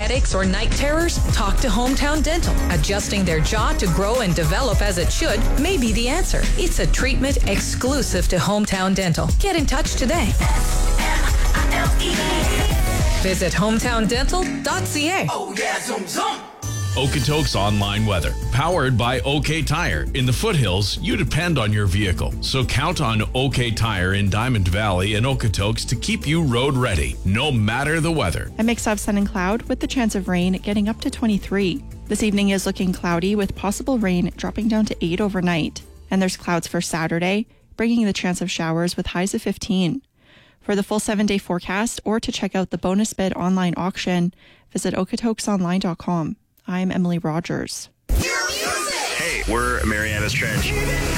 headaches, or night terrors? Talk to Hometown Dental. Adjusting their jaw to grow and develop as it should may be the answer. It's a treatment exclusive to Hometown Dental. Get in touch today. Visit hometowndental.ca. Oh yeah, zoom zoom. Okotoks online weather, powered by OK Tire. In the foothills, you depend on your vehicle, so count on OK Tire in Diamond Valley and Okotoks to keep you road ready, no matter the weather. A mix of sun and cloud with the chance of rain getting up to 23. This evening is looking cloudy with possible rain dropping down to 8 overnight. And there's clouds for Saturday, bringing the chance of showers with highs of 15. For the full 7-day forecast or to check out the bonus bid online auction, visit okotoksonline.com. I'm Emily Rogers. Hey, we're Mariana's Trench.